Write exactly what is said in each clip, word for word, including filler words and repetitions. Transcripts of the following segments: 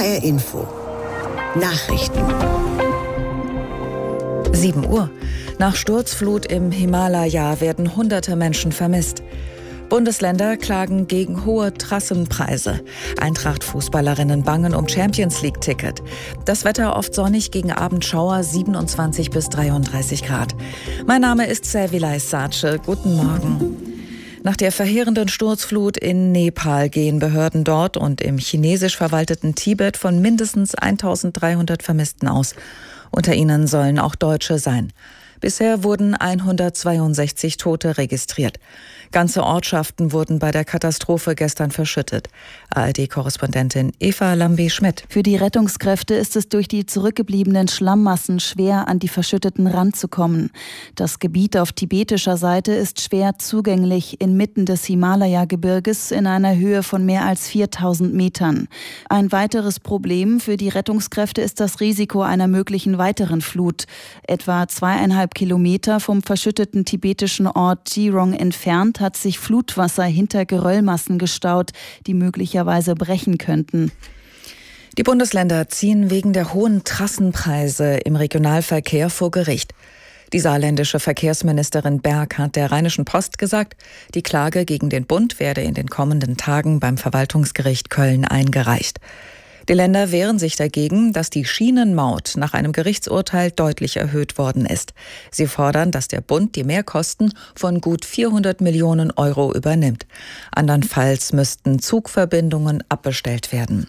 R Info. Nachrichten. sieben Uhr. Nach Sturzflut im Himalaya werden hunderte Menschen vermisst. Bundesländer klagen gegen hohe Trassenpreise. Eintracht-Fußballerinnen bangen um Champions-League-Ticket. Das Wetter oft sonnig, gegen Abend Schauer, siebenundzwanzig bis dreiunddreißig Grad. Mein Name ist Servilay Sace. Guten Morgen. Nach der verheerenden Sturzflut in Nepal gehen Behörden dort und im chinesisch verwalteten Tibet von mindestens eintausenddreihundert Vermissten aus. Unter ihnen sollen auch Deutsche sein. Bisher wurden hundertzweiundsechzig Tote registriert. Ganze Ortschaften wurden bei der Katastrophe gestern verschüttet. A R D-Korrespondentin Eva Lambi-Schmidt. Für die Rettungskräfte ist es durch die zurückgebliebenen Schlammmassen schwer, an die Verschütteten ranzukommen. Das Gebiet auf tibetischer Seite ist schwer zugänglich inmitten des Himalaya-Gebirges in einer Höhe von mehr als viertausend Metern. Ein weiteres Problem für die Rettungskräfte ist das Risiko einer möglichen weiteren Flut. Etwa zweieinhalb Kilometer vom verschütteten tibetischen Ort Jirong entfernt hat sich Flutwasser hinter Geröllmassen gestaut, die möglicherweise brechen könnten. Die Bundesländer ziehen wegen der hohen Trassenpreise im Regionalverkehr vor Gericht. Die saarländische Verkehrsministerin Berg hat der Rheinischen Post gesagt, die Klage gegen den Bund werde in den kommenden Tagen beim Verwaltungsgericht Köln eingereicht. Die Länder wehren sich dagegen, dass die Schienenmaut nach einem Gerichtsurteil deutlich erhöht worden ist. Sie fordern, dass der Bund die Mehrkosten von gut vierhundert Millionen Euro übernimmt. Andernfalls müssten Zugverbindungen abbestellt werden.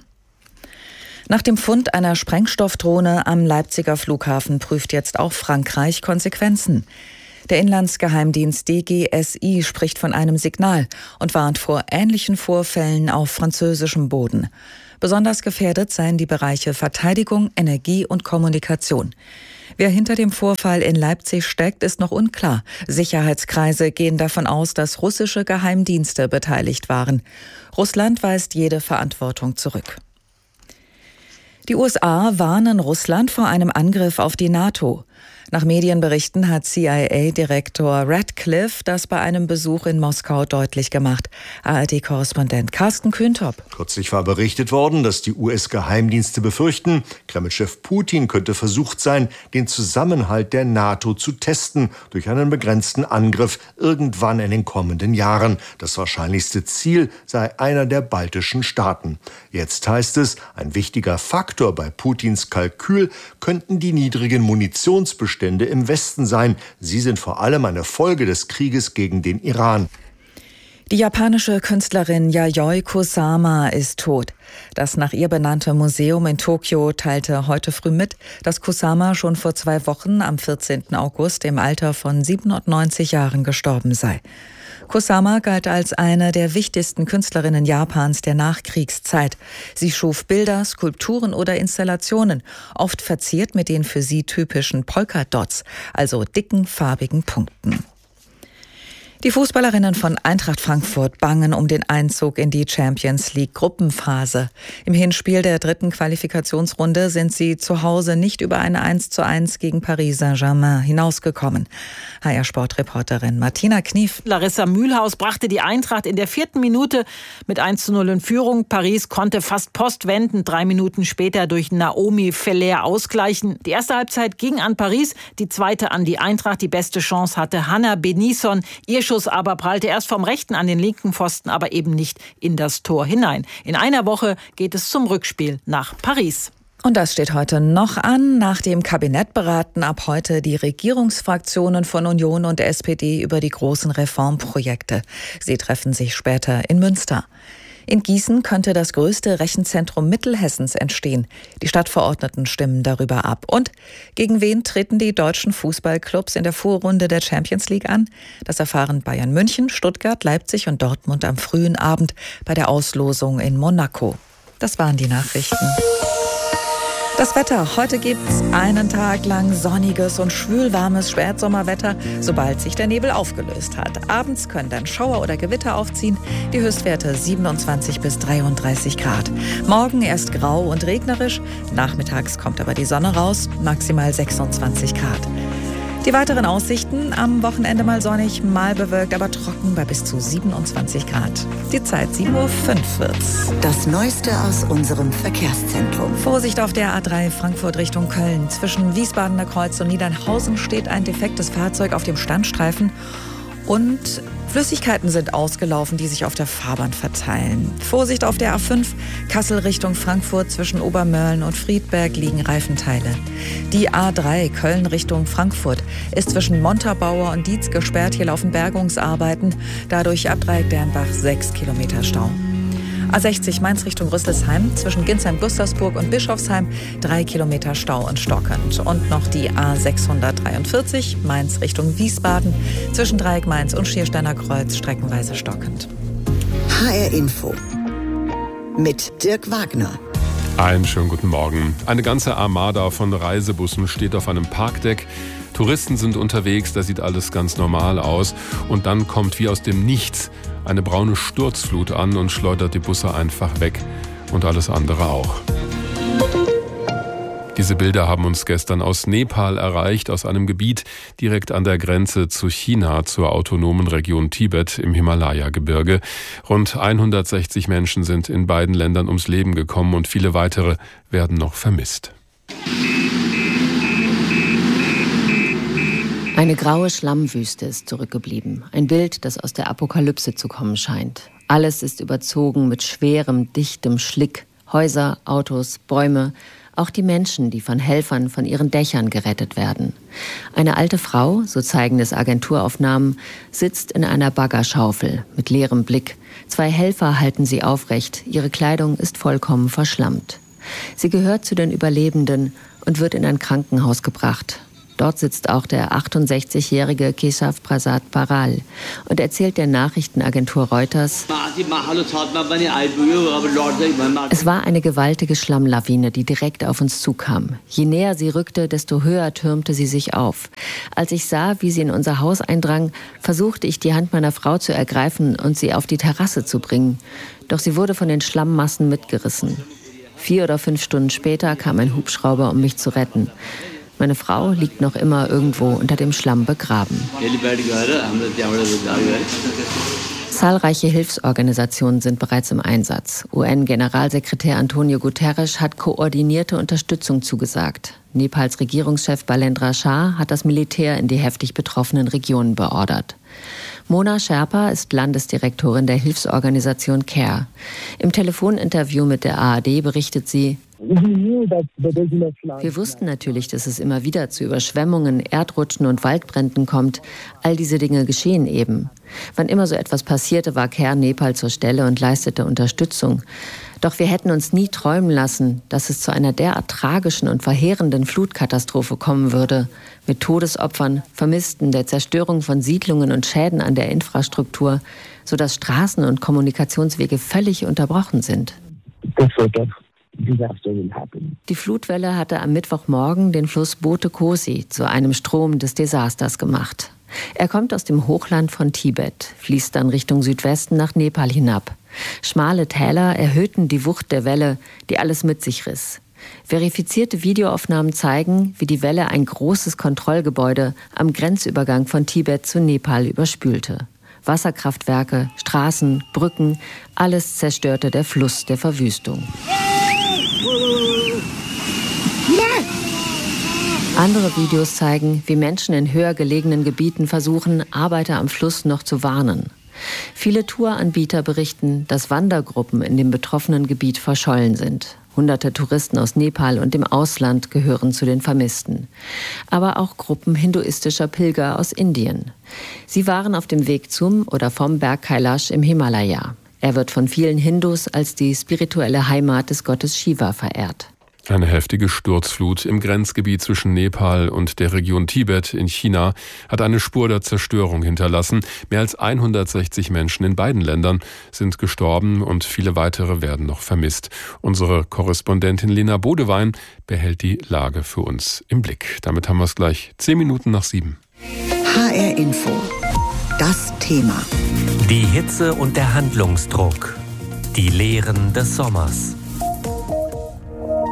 Nach dem Fund einer Sprengstoffdrohne am Leipziger Flughafen prüft jetzt auch Frankreich Konsequenzen. Der Inlandsgeheimdienst D G S I spricht von einem Signal und warnt vor ähnlichen Vorfällen auf französischem Boden. Besonders gefährdet seien die Bereiche Verteidigung, Energie und Kommunikation. Wer hinter dem Vorfall in Leipzig steckt, ist noch unklar. Sicherheitskreise gehen davon aus, dass russische Geheimdienste beteiligt waren. Russland weist jede Verantwortung zurück. Die U S A warnen Russland vor einem Angriff auf die NATO. Nach Medienberichten hat C I A-Direktor Radcliffe das bei einem Besuch in Moskau deutlich gemacht. A R D-Korrespondent Carsten Kühntop. Kürzlich war berichtet worden, dass die U S-Geheimdienste befürchten, Kreml-Chef Putin könnte versucht sein, den Zusammenhalt der NATO zu testen durch einen begrenzten Angriff irgendwann in den kommenden Jahren. Das wahrscheinlichste Ziel sei einer der baltischen Staaten. Jetzt heißt es, ein wichtiger Faktor bei Putins Kalkül könnten die niedrigen Munitionsbestände im Westen sein. Sie sind vor allem eine Folge des Krieges gegen den Iran. Die japanische Künstlerin Yayoi Kusama ist tot. Das nach ihr benannte Museum in Tokio teilte heute früh mit, dass Kusama schon vor zwei Wochen am vierzehnten August im Alter von siebenundneunzig Jahren gestorben sei. Kusama galt als eine der wichtigsten Künstlerinnen Japans der Nachkriegszeit. Sie schuf Bilder, Skulpturen oder Installationen, oft verziert mit den für sie typischen Polkadots, also dicken, farbigen Punkten. Die Fußballerinnen von Eintracht Frankfurt bangen um den Einzug in die Champions League Gruppenphase. Im Hinspiel der dritten Qualifikationsrunde sind sie zu Hause nicht über ein eins zu eins gegen Paris Saint-Germain hinausgekommen. H R-Sportreporterin Martina Knief. Larissa Mühlhaus brachte die Eintracht in der vierten Minute mit eins zu null in Führung. Paris konnte fast postwendend drei Minuten später durch Naomi Feller ausgleichen. Die erste Halbzeit ging an Paris, die zweite an die Eintracht. Die beste Chance hatte Hannah Benison. Ihr Schuss aber prallte erst vom rechten an den linken Pfosten, aber eben nicht in das Tor hinein. In einer Woche geht es zum Rückspiel nach Paris. Und das steht heute noch an. Nach dem Kabinett beraten ab heute die Regierungsfraktionen von Union und S P D über die großen Reformprojekte. Sie treffen sich später in Münster. In Gießen könnte das größte Rechenzentrum Mittelhessens entstehen. Die Stadtverordneten stimmen darüber ab. Und gegen wen treten die deutschen Fußballclubs in der Vorrunde der Champions League an? Das erfahren Bayern München, Stuttgart, Leipzig und Dortmund am frühen Abend bei der Auslosung in Monaco. Das waren die Nachrichten. Das Wetter. Heute gibt's einen Tag lang sonniges und schwülwarmes Spätsommerwetter, sobald sich der Nebel aufgelöst hat. Abends können dann Schauer oder Gewitter aufziehen. Die Höchstwerte siebenundzwanzig bis dreiunddreißig Grad. Morgen erst grau und regnerisch. Nachmittags kommt aber die Sonne raus, maximal sechsundzwanzig Grad. Die weiteren Aussichten: am Wochenende mal sonnig, mal bewölkt, aber trocken bei bis zu siebenundzwanzig Grad. Die Zeit sieben Uhr fünf wird's. Das Neueste aus unserem Verkehrszentrum. Vorsicht auf der A drei Frankfurt Richtung Köln. Zwischen Wiesbadener Kreuz und Niedernhausen steht ein defektes Fahrzeug auf dem Standstreifen und Flüssigkeiten sind ausgelaufen, die sich auf der Fahrbahn verteilen. Vorsicht auf der A fünf, Kassel Richtung Frankfurt. Zwischen Obermörlen und Friedberg liegen Reifenteile. Die A drei Köln Richtung Frankfurt ist zwischen Montabaur und Dietz gesperrt. Hier laufen Bergungsarbeiten. Dadurch ab Dreieck-Dernbach sechs Kilometer Stau. A sechzig Mainz Richtung Rüsselsheim, zwischen Ginsheim-Gustersburg und Bischofsheim drei Kilometer Stau und stockend. Und noch die A sechshundertdreiundvierzig Mainz Richtung Wiesbaden, zwischen Dreieck Mainz und Schiersteiner Kreuz streckenweise stockend. H R Info mit Dirk Wagner. Einen schönen guten Morgen. Eine ganze Armada von Reisebussen steht auf einem Parkdeck. Touristen sind unterwegs, da sieht alles ganz normal aus. Und dann kommt wie aus dem Nichts eine braune Sturzflut an und schleudert die Busse einfach weg. Und alles andere auch. Diese Bilder haben uns gestern aus Nepal erreicht, aus einem Gebiet direkt an der Grenze zu China, zur autonomen Region Tibet im Himalaya-Gebirge. Rund hundertsechzig Menschen sind in beiden Ländern ums Leben gekommen und viele weitere werden noch vermisst. Eine graue Schlammwüste ist zurückgeblieben. Ein Bild, das aus der Apokalypse zu kommen scheint. Alles ist überzogen mit schwerem, dichtem Schlick. Häuser, Autos, Bäume, auch die Menschen, die von Helfern von ihren Dächern gerettet werden. Eine alte Frau, so zeigen es Agenturaufnahmen, sitzt in einer Baggerschaufel mit leerem Blick. Zwei Helfer halten sie aufrecht. Ihre Kleidung ist vollkommen verschlammt. Sie gehört zu den Überlebenden und wird in ein Krankenhaus gebracht. Dort sitzt auch der achtundsechzigjährige Keshav Prasad Paral und erzählt der Nachrichtenagentur Reuters: Es war eine gewaltige Schlammlawine, die direkt auf uns zukam. Je näher sie rückte, desto höher türmte sie sich auf. Als ich sah, wie sie in unser Haus eindrang, versuchte ich, die Hand meiner Frau zu ergreifen und sie auf die Terrasse zu bringen. Doch sie wurde von den Schlammmassen mitgerissen. Vier oder fünf Stunden später kam ein Hubschrauber, um mich zu retten. Meine Frau liegt noch immer irgendwo unter dem Schlamm begraben. Zahlreiche Hilfsorganisationen sind bereits im Einsatz. U N-Generalsekretär Antonio Guterres hat koordinierte Unterstützung zugesagt. Nepals Regierungschef Balendra Shah hat das Militär in die heftig betroffenen Regionen beordert. Mona Sherpa ist Landesdirektorin der Hilfsorganisation CARE. Im Telefoninterview mit der A R D berichtet sie: Wir wussten natürlich, dass es immer wieder zu Überschwemmungen, Erdrutschen und Waldbränden kommt. All diese Dinge geschehen eben. Wann immer so etwas passierte, war CARE Nepal zur Stelle und leistete Unterstützung. Doch wir hätten uns nie träumen lassen, dass es zu einer derart tragischen und verheerenden Flutkatastrophe kommen würde. Mit Todesopfern, Vermissten, der Zerstörung von Siedlungen und Schäden an der Infrastruktur, sodass Straßen und Kommunikationswege völlig unterbrochen sind. Die Flutwelle hatte am Mittwochmorgen den Fluss Bote Kosi zu einem Strom des Desasters gemacht. Er kommt aus dem Hochland von Tibet, fließt dann Richtung Südwesten nach Nepal hinab. Schmale Täler erhöhten die Wucht der Welle, die alles mit sich riss. Verifizierte Videoaufnahmen zeigen, wie die Welle ein großes Kontrollgebäude am Grenzübergang von Tibet zu Nepal überspülte. Wasserkraftwerke, Straßen, Brücken, alles zerstörte der Fluss der Verwüstung. Andere Videos zeigen, wie Menschen in höher gelegenen Gebieten versuchen, Arbeiter am Fluss noch zu warnen. Viele Touranbieter berichten, dass Wandergruppen in dem betroffenen Gebiet verschollen sind. Hunderte Touristen aus Nepal und dem Ausland gehören zu den Vermissten. Aber auch Gruppen hinduistischer Pilger aus Indien. Sie waren auf dem Weg zum oder vom Berg Kailash im Himalaya. Er wird von vielen Hindus als die spirituelle Heimat des Gottes Shiva verehrt. Eine heftige Sturzflut im Grenzgebiet zwischen Nepal und der Region Tibet in China hat eine Spur der Zerstörung hinterlassen. Mehr als hundertsechzig Menschen in beiden Ländern sind gestorben und viele weitere werden noch vermisst. Unsere Korrespondentin Lena Bodewein behält die Lage für uns im Blick. Damit haben wir es gleich zehn Minuten nach sieben. H R Info. Das Thema. Die Hitze und der Handlungsdruck. Die Lehren des Sommers.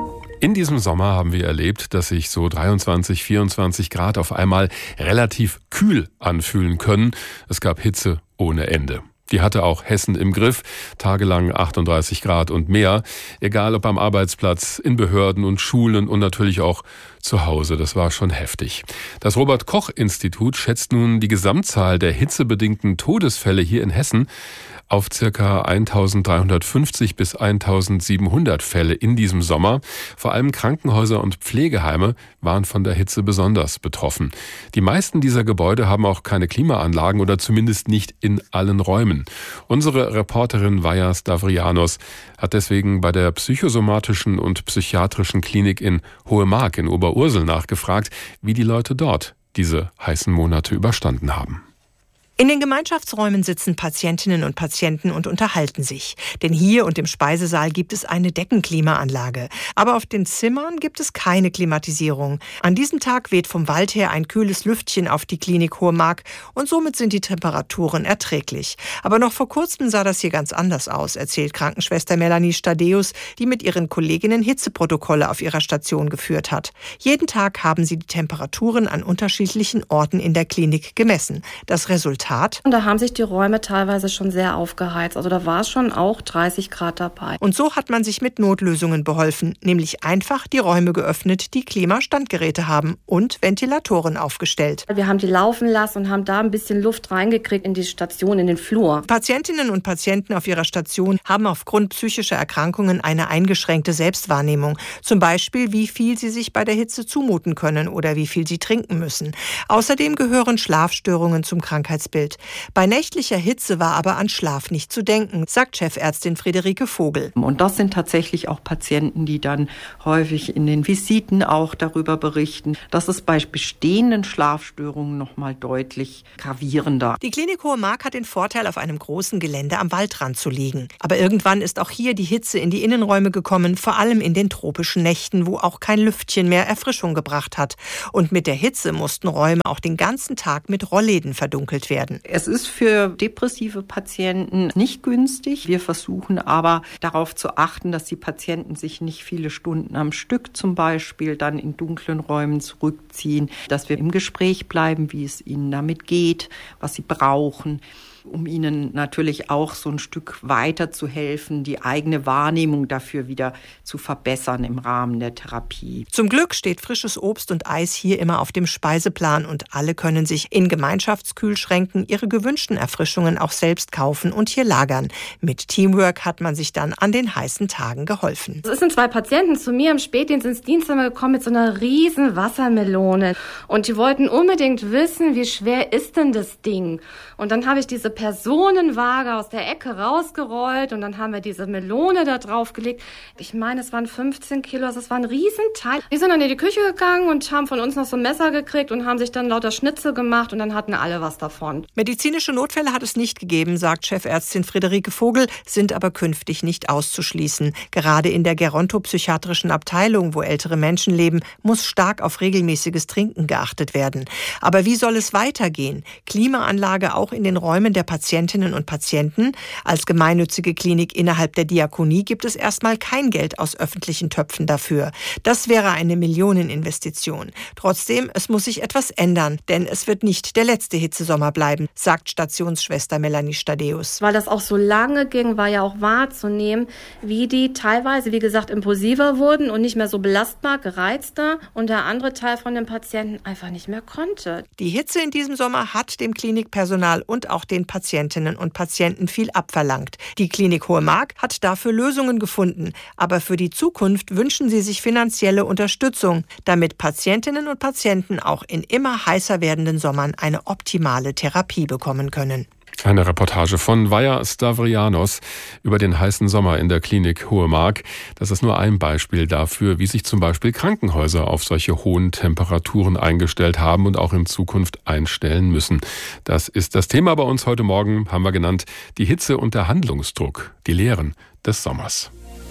In diesem Sommer haben wir erlebt, dass sich so dreiundzwanzig, vierundzwanzig Grad auf einmal relativ kühl anfühlen können. Es gab Hitze ohne Ende. Die hatte auch Hessen im Griff, tagelang achtunddreißig Grad und mehr, egal ob am Arbeitsplatz, in Behörden und Schulen und natürlich auch zu Hause. Das war schon heftig. Das Robert-Koch-Institut schätzt nun die Gesamtzahl der hitzebedingten Todesfälle hier in Hessen auf ca. eintausenddreihundertfünfzig bis eintausendsiebenhundert Fälle in diesem Sommer. Vor allem Krankenhäuser und Pflegeheime waren von der Hitze besonders betroffen. Die meisten dieser Gebäude haben auch keine Klimaanlagen oder zumindest nicht in allen Räumen. Unsere Reporterin Vaja Stavrianos hat deswegen bei der psychosomatischen und psychiatrischen Klinik in Hohe Mark in Oberursel nachgefragt, wie die Leute dort diese heißen Monate überstanden haben. In den Gemeinschaftsräumen sitzen Patientinnen und Patienten und unterhalten sich. Denn hier und im Speisesaal gibt es eine Deckenklimaanlage. Aber auf den Zimmern gibt es keine Klimatisierung. An diesem Tag weht vom Wald her ein kühles Lüftchen auf die Klinik Hohe Mark und somit sind die Temperaturen erträglich. Aber noch vor kurzem sah das hier ganz anders aus, erzählt Krankenschwester Melanie Stadeus, die mit ihren Kolleginnen Hitzeprotokolle auf ihrer Station geführt hat. Jeden Tag haben sie die Temperaturen an unterschiedlichen Orten in der Klinik gemessen. Das Resultat: Und da haben sich die Räume teilweise schon sehr aufgeheizt. Also da war es schon auch dreißig Grad dabei. Und so hat man sich mit Notlösungen beholfen, nämlich einfach die Räume geöffnet, die Klimastandgeräte haben und Ventilatoren aufgestellt. Wir haben die laufen lassen und haben da ein bisschen Luft reingekriegt in die Station, in den Flur. Patientinnen und Patienten auf ihrer Station haben aufgrund psychischer Erkrankungen eine eingeschränkte Selbstwahrnehmung. Zum Beispiel, wie viel sie sich bei der Hitze zumuten können oder wie viel sie trinken müssen. Außerdem gehören Schlafstörungen zum Krankheitsbild. Bei nächtlicher Hitze war aber an Schlaf nicht zu denken, sagt Chefärztin Friederike Vogel. Und das sind tatsächlich auch Patienten, die dann häufig in den Visiten auch darüber berichten, dass es bei bestehenden Schlafstörungen noch mal deutlich gravierender. Die Klinik Hohe Mark hat den Vorteil, auf einem großen Gelände am Waldrand zu liegen. Aber irgendwann ist auch hier die Hitze in die Innenräume gekommen, vor allem in den tropischen Nächten, wo auch kein Lüftchen mehr Erfrischung gebracht hat. Und mit der Hitze mussten Räume auch den ganzen Tag mit Rollläden verdunkelt werden. Es ist für depressive Patienten nicht günstig. Wir versuchen aber darauf zu achten, dass die Patienten sich nicht viele Stunden am Stück zum Beispiel dann in dunklen Räumen zurückziehen, dass wir im Gespräch bleiben, wie es ihnen damit geht, was sie brauchen, um ihnen natürlich auch so ein Stück weiter zu helfen, die eigene Wahrnehmung dafür wieder zu verbessern im Rahmen der Therapie. Zum Glück steht frisches Obst und Eis hier immer auf dem Speiseplan und alle können sich in Gemeinschaftskühlschränken ihre gewünschten Erfrischungen auch selbst kaufen und hier lagern. Mit Teamwork hat man sich dann an den heißen Tagen geholfen. Es sind zwei Patienten zu mir im Spätdienst ins Dienstzimmer gekommen mit so einer riesen Wassermelone und die wollten unbedingt wissen, wie schwer ist denn das Ding? Und dann habe ich diese Personenwaage aus der Ecke rausgerollt und dann haben wir diese Melone da drauf gelegt. Ich meine, es waren fünfzehn Kilo, also es war ein Riesenteil. Die sind dann in die Küche gegangen und haben von uns noch so ein Messer gekriegt und haben sich dann lauter Schnitzel gemacht und dann hatten alle was davon. Medizinische Notfälle hat es nicht gegeben, sagt Chefärztin Friederike Vogel, sind aber künftig nicht auszuschließen. Gerade in der gerontopsychiatrischen Abteilung, wo ältere Menschen leben, muss stark auf regelmäßiges Trinken geachtet werden. Aber wie soll es weitergehen? Klimaanlage auch in den Räumen der Patientinnen und Patienten. Als gemeinnützige Klinik innerhalb der Diakonie gibt es erstmal kein Geld aus öffentlichen Töpfen dafür. Das wäre eine Millioneninvestition. Trotzdem, es muss sich etwas ändern, denn es wird nicht der letzte Hitzesommer bleiben, sagt Stationsschwester Melanie Stadeus. Weil das auch so lange ging, war ja auch wahrzunehmen, wie die teilweise, wie gesagt, impulsiver wurden und nicht mehr so belastbar, gereizter und der andere Teil von den Patienten einfach nicht mehr konnte. Die Hitze in diesem Sommer hat dem Klinikpersonal und auch den Patientinnen und Patienten viel abverlangt. Die Klinik Hohe Mark hat dafür Lösungen gefunden. Aber für die Zukunft wünschen sie sich finanzielle Unterstützung, damit Patientinnen und Patienten auch in immer heißer werdenden Sommern eine optimale Therapie bekommen können. Eine Reportage von Vaja Stavrianos über den heißen Sommer in der Klinik Hohe Mark. Das ist nur ein Beispiel dafür, wie sich zum Beispiel Krankenhäuser auf solche hohen Temperaturen eingestellt haben und auch in Zukunft einstellen müssen. Das ist das Thema bei uns heute Morgen, haben wir genannt, die Hitze und der Handlungsdruck, die Lehren des Sommers.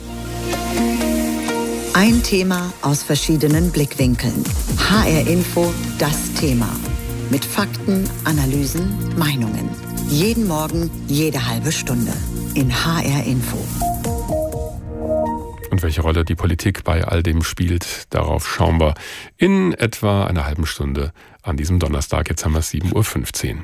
Ein Thema aus verschiedenen Blickwinkeln. H R Info, das Thema. Mit Fakten, Analysen, Meinungen. Jeden Morgen, jede halbe Stunde. In H R Info. Und Und welche Rolle die Politik bei all dem spielt, darauf schauen wir in etwa einer halben Stunde an diesem Donnerstag. Jetzt haben wir sieben Uhr fünfzehn.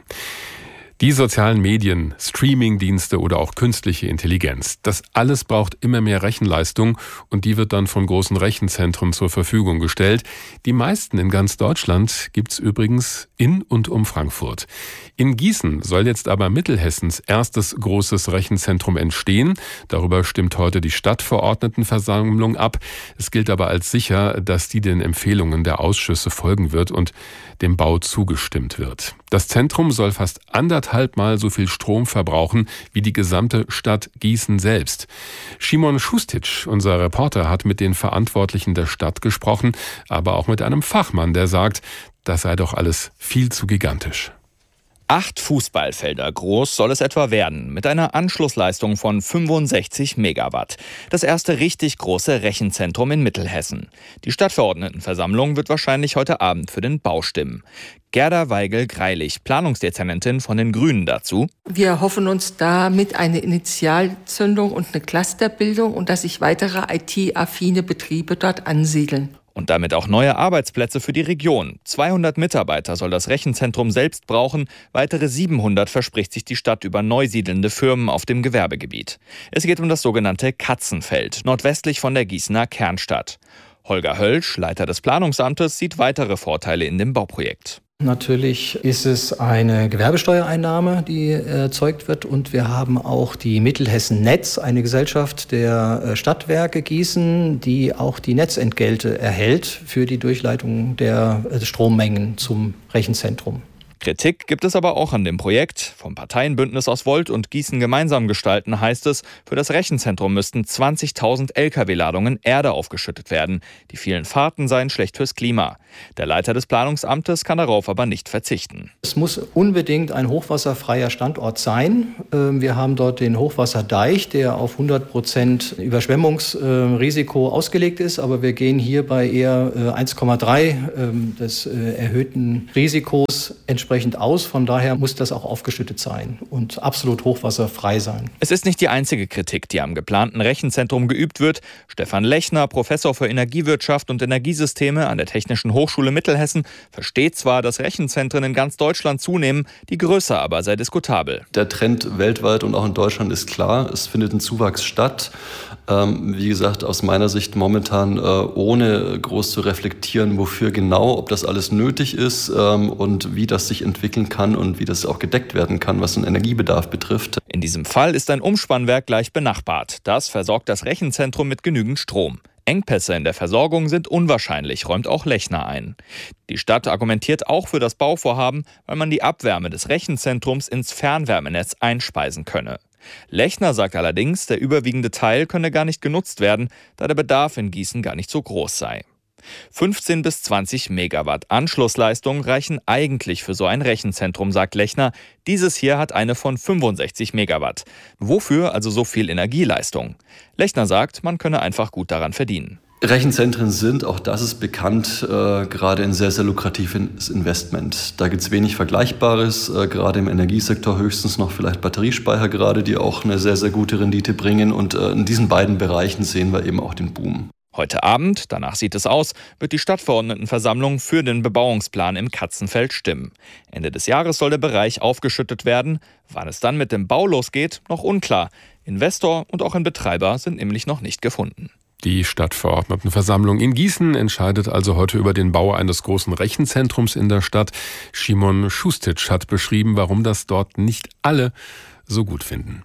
Die sozialen Medien, Streamingdienste oder auch künstliche Intelligenz, das alles braucht immer mehr Rechenleistung und die wird dann von großen Rechenzentren zur Verfügung gestellt. Die meisten in ganz Deutschland gibt's übrigens in und um Frankfurt. In Gießen soll jetzt aber Mittelhessens erstes großes Rechenzentrum entstehen. Darüber stimmt heute die Stadtverordnetenversammlung ab. Es gilt aber als sicher, dass die den Empfehlungen der Ausschüsse folgen wird und dem Bau zugestimmt wird. Das Zentrum soll fast anderthalb Mal so viel Strom verbrauchen wie die gesamte Stadt Gießen selbst. Szymon Šustić, unser Reporter, hat mit den Verantwortlichen der Stadt gesprochen, aber auch mit einem Fachmann, der sagt, das sei doch alles viel zu gigantisch. Acht Fußballfelder groß soll es etwa werden, mit einer Anschlussleistung von fünfundsechzig Megawatt. Das erste richtig große Rechenzentrum in Mittelhessen. Die Stadtverordnetenversammlung wird wahrscheinlich heute Abend für den Bau stimmen. Gerda Weigel-Greilich, Planungsdezernentin von den Grünen dazu. Wir hoffen uns damit eine Initialzündung und eine Clusterbildung und dass sich weitere I T-affine Betriebe dort ansiedeln. Und damit auch neue Arbeitsplätze für die Region. zweihundert Mitarbeiter soll das Rechenzentrum selbst brauchen. Weitere siebenhundert verspricht sich die Stadt über neu siedelnde Firmen auf dem Gewerbegebiet. Es geht um das sogenannte Katzenfeld, nordwestlich von der Gießener Kernstadt. Holger Hölsch, Leiter des Planungsamtes, sieht weitere Vorteile in dem Bauprojekt. Natürlich ist es eine Gewerbesteuereinnahme, die erzeugt wird, und wir haben auch die Mittelhessen Netz, eine Gesellschaft der Stadtwerke Gießen, die auch die Netzentgelte erhält für die Durchleitung der Strommengen zum Rechenzentrum. Kritik gibt es aber auch an dem Projekt. Vom Parteienbündnis aus Volt und Gießen gemeinsam gestalten heißt es, für das Rechenzentrum müssten zwanzigtausend L K W-Ladungen Erde aufgeschüttet werden. Die vielen Fahrten seien schlecht fürs Klima. Der Leiter des Planungsamtes kann darauf aber nicht verzichten. Es muss unbedingt ein hochwasserfreier Standort sein. Wir haben dort den Hochwasserdeich, der auf hundert Prozent Überschwemmungsrisiko ausgelegt ist. Aber wir gehen hier bei eher eins Komma drei des erhöhten Risikos entsprechend aus. Von daher muss das auch aufgeschüttet sein und absolut hochwasserfrei sein. Es ist nicht die einzige Kritik, die am geplanten Rechenzentrum geübt wird. Stefan Lechner, Professor für Energiewirtschaft und Energiesysteme an der Technischen Hochschule Mittelhessen, versteht zwar, dass Rechenzentren in ganz Deutschland zunehmen, die Größe aber sei diskutabel. Der Trend weltweit und auch in Deutschland ist klar. Es findet ein Zuwachs statt. Ähm, wie gesagt, aus meiner Sicht momentan äh, ohne groß zu reflektieren, wofür genau, ob das alles nötig ist ähm, und wie das sich entwickeln kann und wie das auch gedeckt werden kann, was den Energiebedarf betrifft. In diesem Fall ist ein Umspannwerk gleich benachbart. Das versorgt das Rechenzentrum mit genügend Strom. Engpässe in der Versorgung sind unwahrscheinlich, räumt auch Lechner ein. Die Stadt argumentiert auch für das Bauvorhaben, weil man die Abwärme des Rechenzentrums ins Fernwärmenetz einspeisen könne. Lechner sagt allerdings, der überwiegende Teil könne gar nicht genutzt werden, da der Bedarf in Gießen gar nicht so groß sei. fünfzehn bis zwanzig Megawatt Anschlussleistung reichen eigentlich für so ein Rechenzentrum, sagt Lechner. Dieses hier hat eine von fünfundsechzig Megawatt. Wofür also so viel Energieleistung? Lechner sagt, man könne einfach gut daran verdienen. Rechenzentren sind, auch das ist bekannt, äh, gerade ein sehr, sehr lukratives Investment. Da gibt es wenig Vergleichbares, äh, gerade im Energiesektor höchstens noch vielleicht Batteriespeicher gerade, die auch eine sehr, sehr gute Rendite bringen. Und äh, in diesen beiden Bereichen sehen wir eben auch den Boom. Heute Abend, danach sieht es aus, wird die Stadtverordnetenversammlung für den Bebauungsplan im Katzenfeld stimmen. Ende des Jahres soll der Bereich aufgeschüttet werden. Wann es dann mit dem Bau losgeht, noch unklar. Investor und auch ein Betreiber sind nämlich noch nicht gefunden. Die Stadtverordnetenversammlung in Gießen entscheidet also heute über den Bau eines großen Rechenzentrums in der Stadt. Szymon Šustić hat beschrieben, warum das dort nicht alle so gut finden.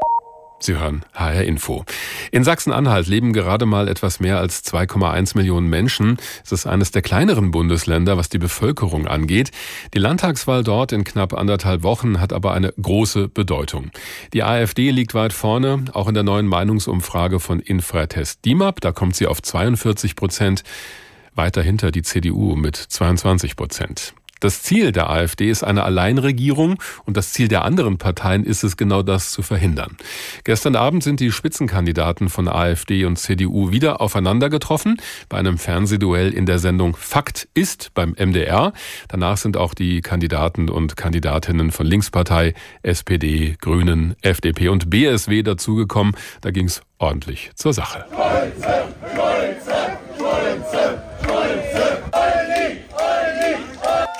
Sie hören H R Info. In Sachsen-Anhalt leben gerade mal etwas mehr als zwei Komma eins Millionen Menschen. Es ist eines der kleineren Bundesländer, was die Bevölkerung angeht. Die Landtagswahl dort in knapp anderthalb Wochen hat aber eine große Bedeutung. Die AfD liegt weit vorne, auch in der neuen Meinungsumfrage von Infratest DIMAP. Da kommt sie auf zweiundvierzig Prozent, weiter hinter die C D U mit zweiundzwanzig Prozent. Das Ziel der AfD ist eine Alleinregierung und das Ziel der anderen Parteien ist es, genau das zu verhindern. Gestern Abend sind die Spitzenkandidaten von AfD und C D U wieder aufeinander getroffen bei einem Fernsehduell in der Sendung Fakt ist beim M D R. Danach sind auch die Kandidaten und Kandidatinnen von Linkspartei, S P D, Grünen, F D P und B S W dazugekommen. Da ging es ordentlich zur Sache.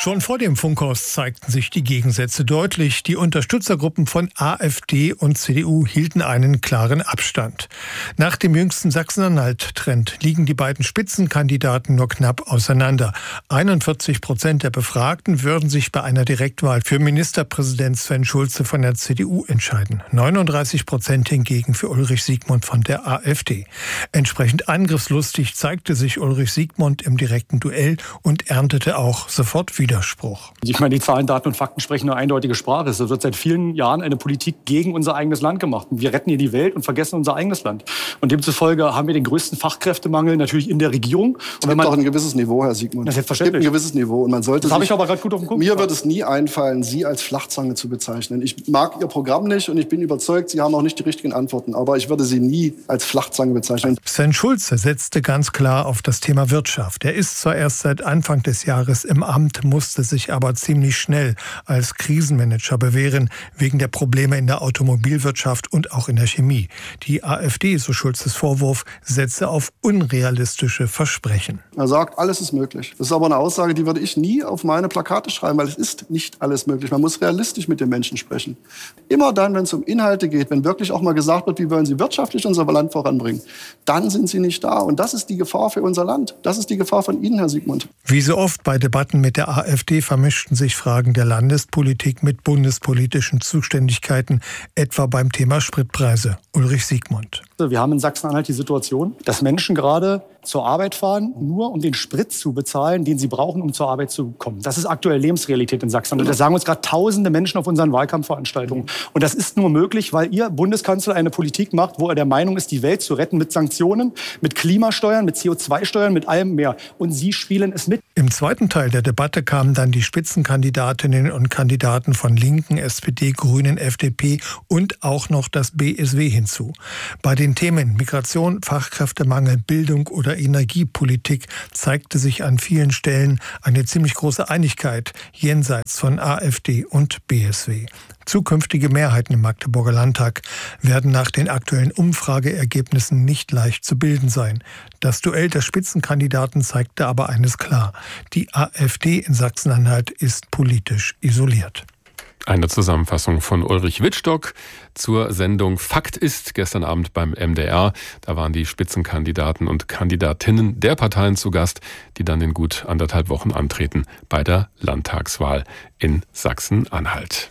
Schon vor dem Funkhaus zeigten sich die Gegensätze deutlich. Die Unterstützergruppen von AfD und C D U hielten einen klaren Abstand. Nach dem jüngsten Sachsen-Anhalt-Trend liegen die beiden Spitzenkandidaten nur knapp auseinander. einundvierzig Prozent der Befragten würden sich bei einer Direktwahl für Ministerpräsident Sven Schulze von der C D U entscheiden. neununddreißig Prozent hingegen für Ulrich Siegmund von der AfD. Entsprechend angriffslustig zeigte sich Ulrich Siegmund im direkten Duell und erntete auch sofort Widerspruch. Ich meine, die Zahlen, Daten und Fakten sprechen eine eindeutige Sprache. Es wird seit vielen Jahren eine Politik gegen unser eigenes Land gemacht. Wir retten hier die Welt und vergessen unser eigenes Land. Und demzufolge haben wir den größten Fachkräftemangel natürlich in der Regierung. Es gibt auch ein gewisses Niveau, Herr Siegmund. Das es gibt ein gewisses Niveau. Und man sollte das sich, habe ich aber gerade gut auf den Punkt mir gebracht. wird es nie einfallen, Sie als Flachzange zu bezeichnen. Ich mag Ihr Programm nicht und ich bin überzeugt, Sie haben auch nicht die richtigen Antworten. Aber ich würde Sie nie als Flachzange bezeichnen. Sven Schulze setzte ganz klar auf das Thema Wirtschaft. Er ist zwar erst seit Anfang des Jahres im Amt, musste sich aber ziemlich schnell als Krisenmanager bewähren, wegen der Probleme in der Automobilwirtschaft und auch in der Chemie. Die AfD, so Schulzes Vorwurf, setze auf unrealistische Versprechen. Er sagt, alles ist möglich. Das ist aber eine Aussage, die würde ich nie auf meine Plakate schreiben, weil es ist nicht alles möglich. Man muss realistisch mit den Menschen sprechen. Immer dann, wenn es um Inhalte geht, wenn wirklich auch mal gesagt wird, wie wollen Sie wirtschaftlich unser Land voranbringen, dann sind Sie nicht da. Und das ist die Gefahr für unser Land. Das ist die Gefahr von Ihnen, Herr Siegmund. Wie so oft bei Debatten mit der AfD vermischten sich Fragen der Landespolitik mit bundespolitischen Zuständigkeiten, etwa beim Thema Spritpreise. Ulrich Siegmund. Wir haben in Sachsen-Anhalt die Situation, dass Menschen gerade zur Arbeit fahren, nur um den Sprit zu bezahlen, den sie brauchen, um zur Arbeit zu kommen. Das ist aktuell Lebensrealität in Sachsen. Und das sagen uns gerade tausende Menschen auf unseren Wahlkampfveranstaltungen. Und das ist nur möglich, weil Ihr Bundeskanzler eine Politik macht, wo er der Meinung ist, die Welt zu retten mit Sanktionen, mit Klimasteuern, mit C O zwei Steuern, mit allem mehr. Und Sie spielen es mit. Im zweiten Teil der Debatte kamen dann die Spitzenkandidatinnen und Kandidaten von Linken, S P D, Grünen, F D P und auch noch das B S W hinzu. Bei den Themen Migration, Fachkräftemangel, Bildung oder Energiepolitik zeigte sich an vielen Stellen eine ziemlich große Einigkeit jenseits von AfD und B S W. Zukünftige Mehrheiten im Magdeburger Landtag werden nach den aktuellen Umfrageergebnissen nicht leicht zu bilden sein. Das Duell der Spitzenkandidaten zeigte aber eines klar: Die AfD in Sachsen-Anhalt ist politisch isoliert. Eine Zusammenfassung von Ulrich Wittstock zur Sendung Fakt ist gestern Abend beim M D R. Da waren die Spitzenkandidaten und Kandidatinnen der Parteien zu Gast, die dann in gut anderthalb Wochen antreten bei der Landtagswahl in Sachsen-Anhalt.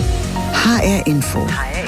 H R Info.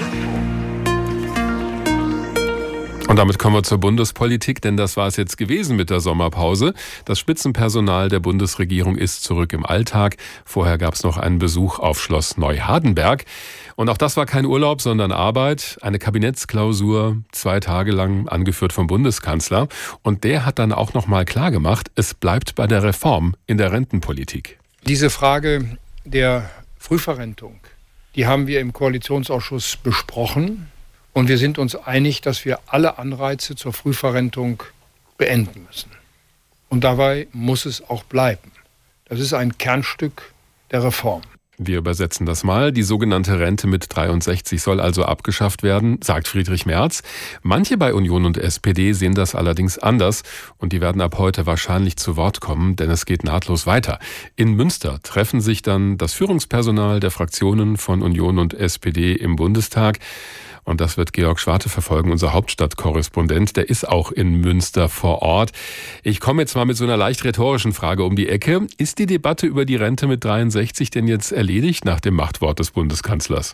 Und damit kommen wir zur Bundespolitik, denn das war es jetzt gewesen mit der Sommerpause. Das Spitzenpersonal der Bundesregierung ist zurück im Alltag. Vorher gab es noch einen Besuch auf Schloss Neuhardenberg. Und auch das war kein Urlaub, sondern Arbeit. Eine Kabinettsklausur, zwei Tage lang, angeführt vom Bundeskanzler. Und der hat dann auch noch mal klargemacht, es bleibt bei der Reform in der Rentenpolitik. Diese Frage der Frühverrentung, die haben wir im Koalitionsausschuss besprochen. Und wir sind uns einig, dass wir alle Anreize zur Frühverrentung beenden müssen. Und dabei muss es auch bleiben. Das ist ein Kernstück der Reform. Wir übersetzen das mal. Die sogenannte Rente mit dreiundsechzig soll also abgeschafft werden, sagt Friedrich Merz. Manche bei Union und S P D sehen das allerdings anders und die werden ab heute wahrscheinlich zu Wort kommen, denn es geht nahtlos weiter. In Münster treffen sich dann das Führungspersonal der Fraktionen von Union und S P D im Bundestag. Und das wird Georg Schwarte verfolgen, unser Hauptstadtkorrespondent. Der ist auch in Münster vor Ort. Ich komme jetzt mal mit so einer leicht rhetorischen Frage um die Ecke. Ist die Debatte über die Rente mit dreiundsechzig denn jetzt erledigt nach dem Machtwort des Bundeskanzlers?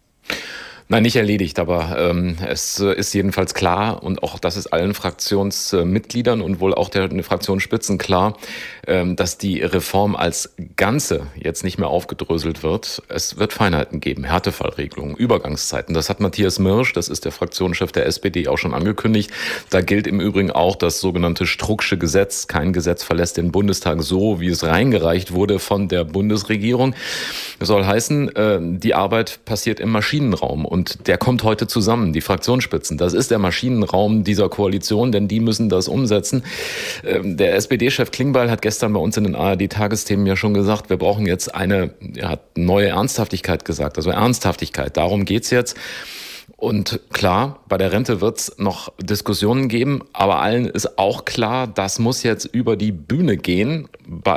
Nein, nicht erledigt, aber ähm, es ist jedenfalls klar und auch das ist allen Fraktionsmitgliedern und wohl auch der Fraktionsspitzen klar, ähm, dass die Reform als Ganze jetzt nicht mehr aufgedröselt wird. Es wird Feinheiten geben, Härtefallregelungen, Übergangszeiten. Das hat Matthias Mirsch, das ist der Fraktionschef der S P D, auch schon angekündigt. Da gilt im Übrigen auch das sogenannte Strucksche Gesetz. Kein Gesetz verlässt den Bundestag so, wie es reingereicht wurde von der Bundesregierung. Das soll heißen, äh, die Arbeit passiert im Maschinenraum. Und der kommt heute zusammen, die Fraktionsspitzen. Das ist der Maschinenraum dieser Koalition, denn die müssen das umsetzen. Der S P D-Chef Klingbeil hat gestern bei uns in den A R D-Tagesthemen ja schon gesagt, wir brauchen jetzt eine, er hat neue Ernsthaftigkeit gesagt, also Ernsthaftigkeit. Darum geht's jetzt. Und klar, bei der Rente wird es noch Diskussionen geben, aber allen ist auch klar, das muss jetzt über die Bühne gehen bei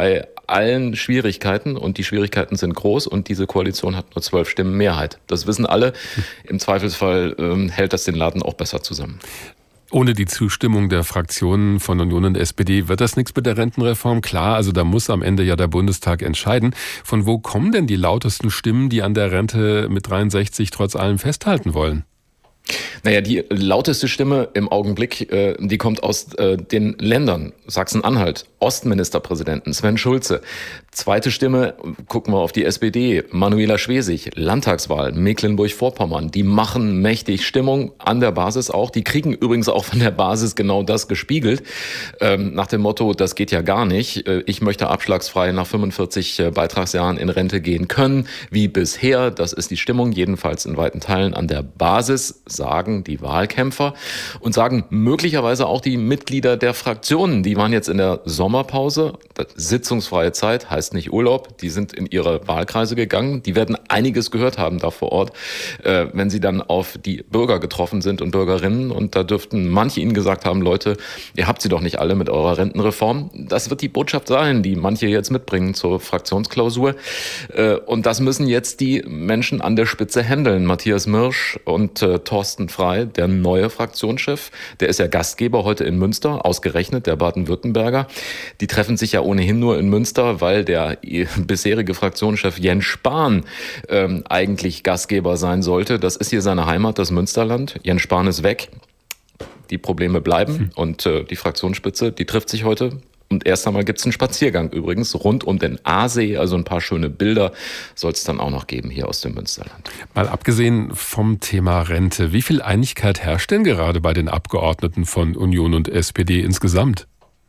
allen Schwierigkeiten und die Schwierigkeiten sind groß und diese Koalition hat nur zwölf Stimmen Mehrheit. Das wissen alle. Im Zweifelsfall ähm, hält das den Laden auch besser zusammen. Ohne die Zustimmung der Fraktionen von Union und S P D wird das nichts mit der Rentenreform. Klar, also da muss am Ende ja der Bundestag entscheiden. Von wo kommen denn die lautesten Stimmen, die an der Rente mit dreiundsechzig trotz allem festhalten wollen? Naja, die lauteste Stimme im Augenblick, äh, die kommt aus äh, den Ländern. Sachsen-Anhalt, Ostministerpräsidenten Sven Schulze. Zweite Stimme, gucken wir auf die S P D, Manuela Schwesig, Landtagswahl, Mecklenburg-Vorpommern. Die machen mächtig Stimmung an der Basis auch. Die kriegen übrigens auch von der Basis genau das gespiegelt. Ähm, nach dem Motto, das geht ja gar nicht. Äh, ich möchte abschlagsfrei nach fünfundvierzig äh, Beitragsjahren in Rente gehen können, wie bisher. Das ist die Stimmung, jedenfalls in weiten Teilen an der Basis, sagen die Wahlkämpfer und sagen möglicherweise auch die Mitglieder der Fraktionen. Die waren jetzt in der Sommerpause, sitzungsfreie Zeit, heißt nicht Urlaub, die sind in ihre Wahlkreise gegangen. Die werden einiges gehört haben da vor Ort, äh, wenn sie dann auf die Bürger getroffen sind und Bürgerinnen. Und da dürften manche ihnen gesagt haben, Leute, ihr habt sie doch nicht alle mit eurer Rentenreform. Das wird die Botschaft sein, die manche jetzt mitbringen zur Fraktionsklausur. Äh, und das müssen jetzt die Menschen an der Spitze handeln. Matthias Mirsch und äh, Thorsten Frey, der neue Fraktionschef, der ist ja Gastgeber heute in Münster, ausgerechnet der Baden-Württemberger. Die treffen sich ja ohnehin nur in Münster, weil der bisherige Fraktionschef Jens Spahn ähm, eigentlich Gastgeber sein sollte. Das ist hier seine Heimat, das Münsterland. Jens Spahn ist weg. Die Probleme bleiben hm. und äh, die Fraktionsspitze, die trifft sich heute. Und erst einmal gibt es einen Spaziergang übrigens rund um den Aasee, also ein paar schöne Bilder soll es dann auch noch geben hier aus dem Münsterland. Mal abgesehen vom Thema Rente, wie viel Einigkeit herrscht denn gerade bei den Abgeordneten von Union und S P D insgesamt?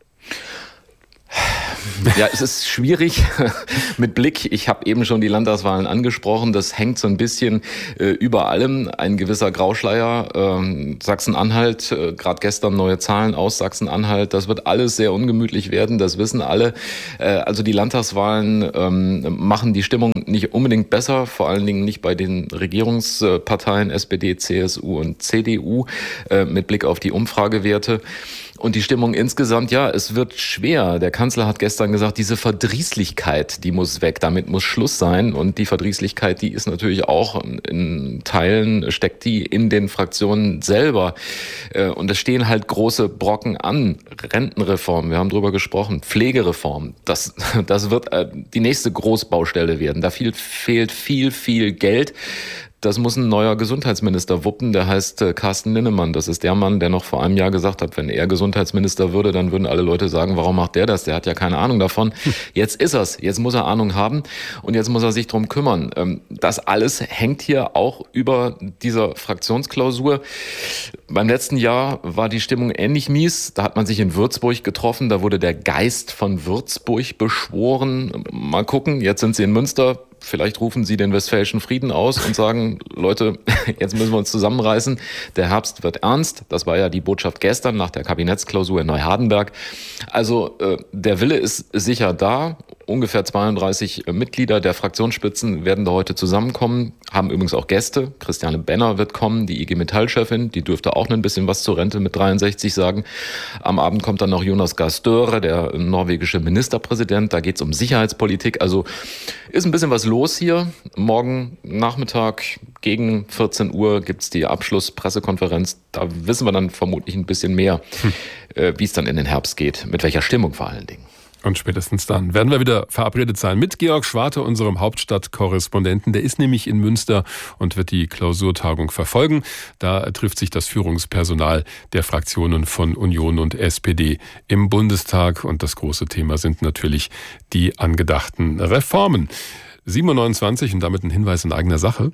Ja, es ist schwierig mit Blick. Ich habe eben schon die Landtagswahlen angesprochen. Das hängt so ein bisschen äh, über allem. Ein gewisser Grauschleier. Ähm, Sachsen-Anhalt, äh, gerade gestern neue Zahlen aus Sachsen-Anhalt. Das wird alles sehr ungemütlich werden. Das wissen alle. Äh, also die Landtagswahlen ähm, machen die Stimmung nicht unbedingt besser. Vor allen Dingen nicht bei den Regierungsparteien S P D, C S U und C D U äh, mit Blick auf die Umfragewerte. Und die Stimmung insgesamt, ja, es wird schwer. Der Kanzler hat gestern gesagt, diese Verdrießlichkeit, die muss weg, damit muss Schluss sein. Und die Verdrießlichkeit, die ist natürlich auch in Teilen, steckt die in den Fraktionen selber. Und es stehen halt große Brocken an. Rentenreform, wir haben drüber gesprochen, Pflegereform, das, das wird die nächste Großbaustelle werden. Da viel, fehlt viel, viel Geld. Das muss ein neuer Gesundheitsminister wuppen, der heißt äh, Carsten Linnemann. Das ist der Mann, der noch vor einem Jahr gesagt hat, wenn er Gesundheitsminister würde, dann würden alle Leute sagen, warum macht der das? Der hat ja keine Ahnung davon. Jetzt ist er's. Jetzt muss er Ahnung haben und jetzt muss er sich drum kümmern. Ähm, das alles hängt hier auch über dieser Fraktionsklausur. Beim letzten Jahr war die Stimmung ähnlich mies. Da hat man sich in Würzburg getroffen. Da wurde der Geist von Würzburg beschworen. Mal gucken, jetzt sind sie in Münster. Vielleicht rufen sie den Westfälischen Frieden aus und sagen, Leute, jetzt müssen wir uns zusammenreißen. Der Herbst wird ernst. Das war ja die Botschaft gestern nach der Kabinettsklausur in Neuhardenberg. Also äh, der Wille ist sicher da. Ungefähr zweiunddreißig Mitglieder der Fraktionsspitzen werden da heute zusammenkommen, haben übrigens auch Gäste. Christiane Benner wird kommen, die I G Metall-Chefin, die dürfte auch ein bisschen was zur Rente mit dreiundsechzig sagen. Am Abend kommt dann noch Jonas Gahr Støre, der norwegische Ministerpräsident. Da geht es um Sicherheitspolitik. Also ist ein bisschen was los hier. Morgen Nachmittag gegen vierzehn Uhr gibt es die Abschlusspressekonferenz. Da wissen wir dann vermutlich ein bisschen mehr, hm. äh, wie es dann in den Herbst geht, mit welcher Stimmung vor allen Dingen. Und spätestens dann werden wir wieder verabredet sein mit Georg Schwarte, unserem Hauptstadtkorrespondenten. Der ist nämlich in Münster und wird die Klausurtagung verfolgen. Da trifft sich das Führungspersonal der Fraktionen von Union und S P D im Bundestag. Und das große Thema sind natürlich die angedachten Reformen. sieben Uhr neunundzwanzig und damit ein Hinweis in eigener Sache.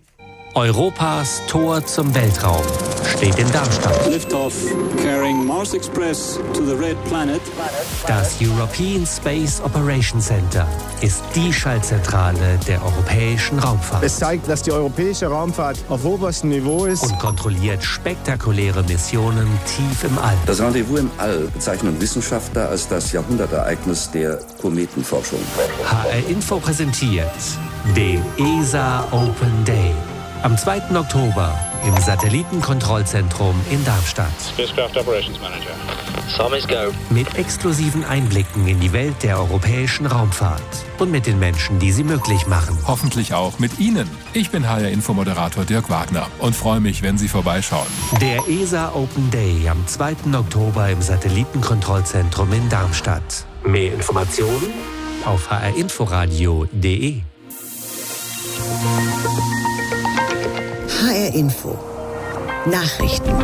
Europas Tor zum Weltraum steht in Darmstadt. Liftoff carrying Mars Express to the Red Planet. Das European Space Operations Center ist die Schaltzentrale der europäischen Raumfahrt. Es zeigt, dass die europäische Raumfahrt auf oberstem Niveau ist und kontrolliert spektakuläre Missionen tief im All. Das Rendezvous im All bezeichnen Wissenschaftler als das Jahrhundertereignis der Kometenforschung. H R Info präsentiert den E S A Open Day. Am zweiten Oktober im Satellitenkontrollzentrum in Darmstadt. Spacecraft Operations Manager. Summers go. Mit exklusiven Einblicken in die Welt der europäischen Raumfahrt und mit den Menschen, die sie möglich machen. Hoffentlich auch mit Ihnen. Ich bin H R-Infomoderator Dirk Wagner und freue mich, wenn Sie vorbeischauen. Der E S A Open Day am zweiten Oktober im Satellitenkontrollzentrum in Darmstadt. Mehr Informationen auf h r inforadio punkt d e. H R Info. Nachrichten.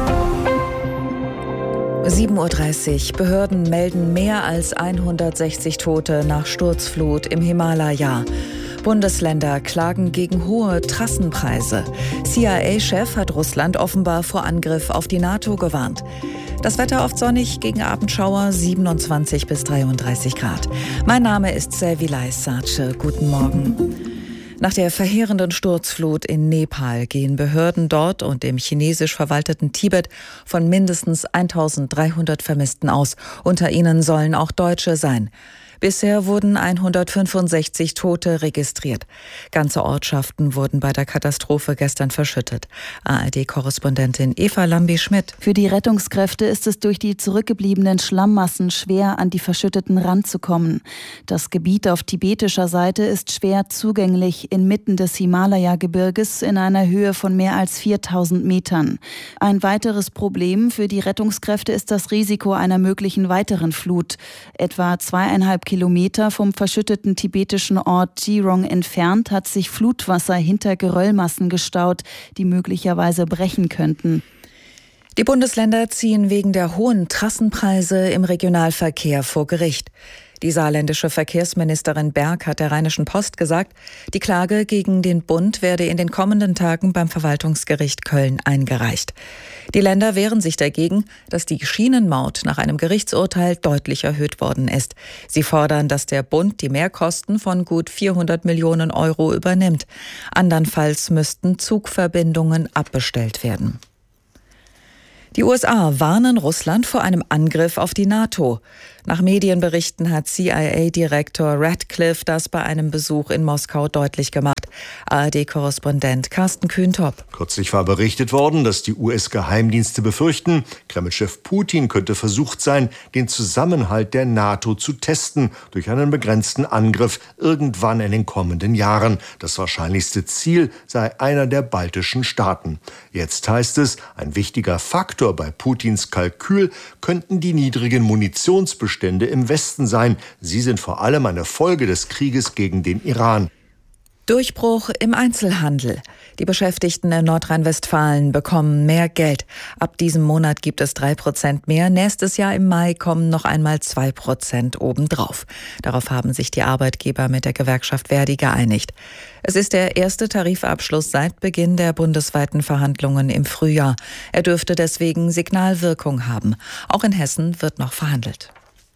sieben Uhr dreißig. Behörden melden mehr als hundertsechzig Tote nach Sturzflut im Himalaya. Bundesländer klagen gegen hohe Trassenpreise. C I A-Chef hat Russland offenbar vor Angriff auf die NATO gewarnt. Das Wetter oft sonnig, gegen Abendschauer siebenundzwanzig bis dreiunddreißig Grad. Mein Name ist Selvilay Sace. Guten Morgen. Nach der verheerenden Sturzflut in Nepal gehen Behörden dort und im chinesisch verwalteten Tibet von mindestens eintausenddreihundert Vermissten aus. Unter ihnen sollen auch Deutsche sein. Bisher wurden hundertfünfundsechzig Tote registriert. Ganze Ortschaften wurden bei der Katastrophe gestern verschüttet. A R D-Korrespondentin Eva Lambi-Schmidt. Für die Rettungskräfte ist es durch die zurückgebliebenen Schlammmassen schwer, an die Verschütteten ranzukommen. Das Gebiet auf tibetischer Seite ist schwer zugänglich inmitten des Himalaya-Gebirges in einer Höhe von mehr als viertausend Metern. Ein weiteres Problem für die Rettungskräfte ist das Risiko einer möglichen weiteren Flut. Etwa zweieinhalb Kilometer vom verschütteten tibetischen Ort Jirong entfernt hat sich Flutwasser hinter Geröllmassen gestaut, die möglicherweise brechen könnten. Die Bundesländer ziehen wegen der hohen Trassenpreise im Regionalverkehr vor Gericht. Die saarländische Verkehrsministerin Berg hat der Rheinischen Post gesagt, die Klage gegen den Bund werde in den kommenden Tagen beim Verwaltungsgericht Köln eingereicht. Die Länder wehren sich dagegen, dass die Schienenmaut nach einem Gerichtsurteil deutlich erhöht worden ist. Sie fordern, dass der Bund die Mehrkosten von gut vierhundert Millionen Euro übernimmt. Andernfalls müssten Zugverbindungen abbestellt werden. Die U S A warnen Russland vor einem Angriff auf die NATO. Nach Medienberichten hat C I A-Direktor Radcliffe das bei einem Besuch in Moskau deutlich gemacht. A R D-Korrespondent Carsten Kühntop. Kürzlich war berichtet worden, dass die U S-Geheimdienste befürchten, Kreml-Chef Putin könnte versucht sein, den Zusammenhalt der NATO zu testen durch einen begrenzten Angriff irgendwann in den kommenden Jahren. Das wahrscheinlichste Ziel sei einer der baltischen Staaten. Jetzt heißt es, ein wichtiger Faktor bei Putins Kalkül könnten die niedrigen Munitionsbestände im Westen sein. Sie sind vor allem eine Folge des Krieges gegen den Iran. Durchbruch im Einzelhandel. Die Beschäftigten in Nordrhein-Westfalen bekommen mehr Geld. Ab diesem Monat gibt es drei Prozent mehr. Nächstes Jahr im Mai kommen noch einmal zwei Prozent obendrauf. Darauf haben sich die Arbeitgeber mit der Gewerkschaft Verdi geeinigt. Es ist der erste Tarifabschluss seit Beginn der bundesweiten Verhandlungen im Frühjahr. Er dürfte deswegen Signalwirkung haben. Auch in Hessen wird noch verhandelt.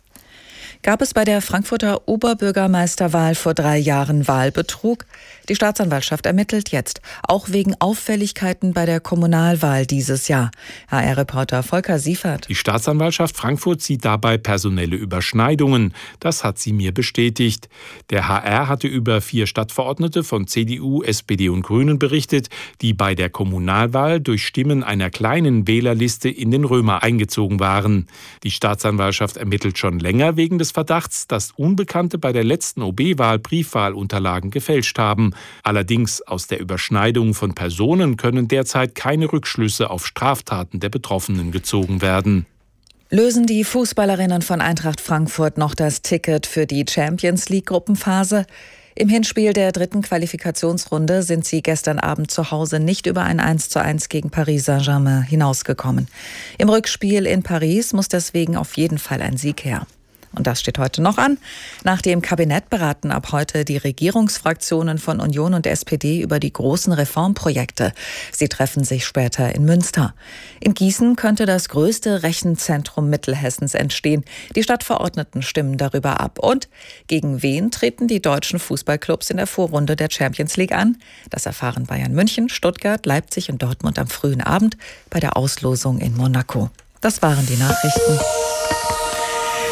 Gab es bei der Frankfurter Oberbürgermeisterwahl vor drei Jahren Wahlbetrug? Die Staatsanwaltschaft ermittelt jetzt, auch wegen Auffälligkeiten bei der Kommunalwahl dieses Jahr. H R-Reporter Volker Siefert. Die Staatsanwaltschaft Frankfurt sieht dabei personelle Überschneidungen. Das hat sie mir bestätigt. Der H R hatte über vier Stadtverordnete von C D U, S P D und Grünen berichtet, die bei der Kommunalwahl durch Stimmen einer kleinen Wählerliste in den Römer eingezogen waren. Die Staatsanwaltschaft ermittelt schon länger wegen des Verdachts, dass Unbekannte bei der letzten O B-Wahl Briefwahlunterlagen gefälscht haben. Allerdings aus der Überschneidung von Personen können derzeit keine Rückschlüsse auf Straftaten der Betroffenen gezogen werden. Lösen die Fußballerinnen von Eintracht Frankfurt noch das Ticket für die Champions-League-Gruppenphase? Im Hinspiel der dritten Qualifikationsrunde sind sie gestern Abend zu Hause nicht über ein eins zu eins gegen Paris Saint-Germain hinausgekommen. Im Rückspiel in Paris muss deswegen auf jeden Fall ein Sieg her. Und das steht heute noch an. Nach dem Kabinett beraten ab heute die Regierungsfraktionen von Union und S P D über die großen Reformprojekte. Sie treffen sich später in Münster. In Gießen könnte das größte Rechenzentrum Mittelhessens entstehen. Die Stadtverordneten stimmen darüber ab. Und gegen wen treten die deutschen Fußballclubs in der Vorrunde der Champions League an? Das erfahren Bayern München, Stuttgart, Leipzig und Dortmund am frühen Abend bei der Auslosung in Monaco. Das waren die Nachrichten.